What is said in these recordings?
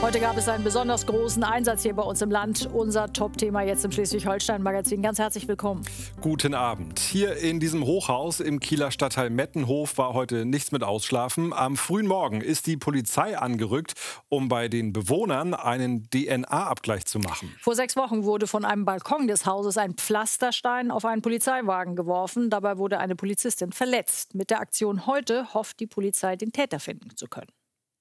Heute gab es einen besonders großen Einsatz hier bei uns im Land. Unser Top-Thema jetzt im Schleswig-Holstein-Magazin. Ganz herzlich willkommen. Guten Abend. Hier in diesem Hochhaus im Kieler Stadtteil Mettenhof war heute nichts mit Ausschlafen. Am frühen Morgen ist die Polizei angerückt, um bei den Bewohnern einen DNA-Abgleich zu machen. Vor 6 Wochen wurde von einem Balkon des Hauses ein Pflasterstein auf einen Polizeiwagen geworfen. Dabei wurde eine Polizistin verletzt. Mit der Aktion heute hofft die Polizei, den Täter finden zu können.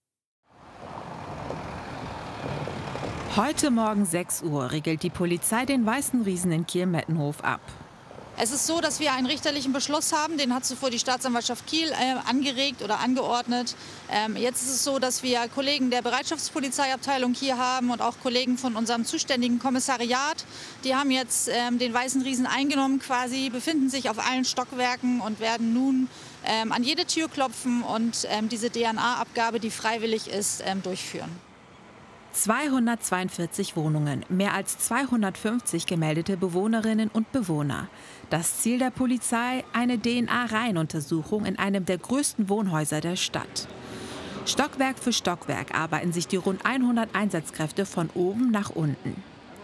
Heute Morgen 6 Uhr regelt die Polizei den Weißen Riesen in Kiel-Mettenhof ab. Es ist so, dass wir einen richterlichen Beschluss haben, den hat zuvor die Staatsanwaltschaft Kiel angeregt oder angeordnet. Jetzt ist es so, dass wir Kollegen der Bereitschaftspolizeiabteilung hier haben und auch Kollegen von unserem zuständigen Kommissariat. Die haben jetzt den Weißen Riesen eingenommen quasi, befinden sich auf allen Stockwerken und werden nun an jede Tür klopfen und diese DNA-Abgabe, die freiwillig ist, durchführen. 242 Wohnungen, mehr als 250 gemeldete Bewohnerinnen und Bewohner. Das Ziel der Polizei: eine DNA-Reihenuntersuchung in einem der größten Wohnhäuser der Stadt. Stockwerk für Stockwerk arbeiten sich die rund 100 Einsatzkräfte von oben nach unten.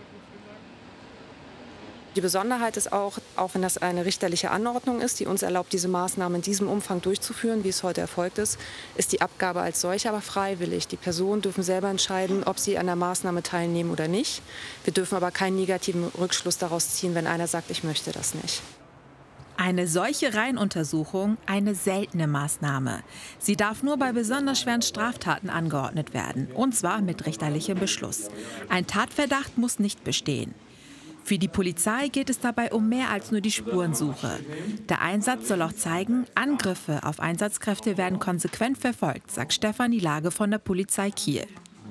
Die Besonderheit ist auch wenn das eine richterliche Anordnung ist, die uns erlaubt, diese Maßnahmen in diesem Umfang durchzuführen, wie es heute erfolgt ist die Abgabe als solche aber freiwillig. Die Personen dürfen selber entscheiden, ob sie an der Maßnahme teilnehmen oder nicht. Wir dürfen aber keinen negativen Rückschluss daraus ziehen, wenn einer sagt, ich möchte das nicht. Eine solche Reihenuntersuchung, eine seltene Maßnahme. Sie darf nur bei besonders schweren Straftaten angeordnet werden, und zwar mit richterlichem Beschluss. Ein Tatverdacht muss nicht bestehen. Für die Polizei geht es dabei um mehr als nur die Spurensuche. Der Einsatz soll auch zeigen, Angriffe auf Einsatzkräfte werden konsequent verfolgt, sagt Stefanie Lage von der Polizei Kiel.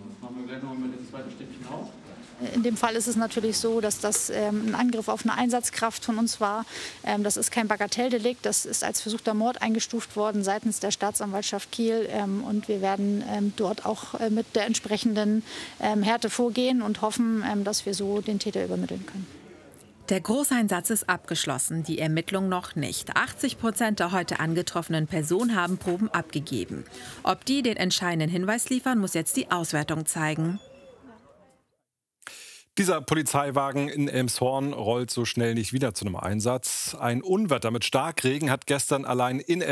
In dem Fall ist es natürlich so, dass das ein Angriff auf eine Einsatzkraft von uns war. Das ist kein Bagatelldelikt, das ist als versuchter Mord eingestuft worden seitens der Staatsanwaltschaft Kiel. Und wir werden dort auch mit der entsprechenden Härte vorgehen und hoffen, dass wir so den Täter übermitteln können. Der Großeinsatz ist abgeschlossen, die Ermittlung noch nicht. 80% der heute angetroffenen Personen haben Proben abgegeben. Ob die den entscheidenden Hinweis liefern, muss jetzt die Auswertung zeigen. Dieser Polizeiwagen in Elmshorn rollt so schnell nicht wieder zu einem Einsatz. Ein Unwetter mit Starkregen hat gestern allein in